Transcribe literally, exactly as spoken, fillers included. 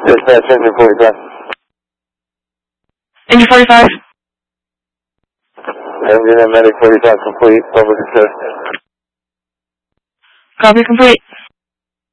Dispatch, engine forty-five. Engine forty-five. Engine and medic forty-five complete, public assist. Copy complete.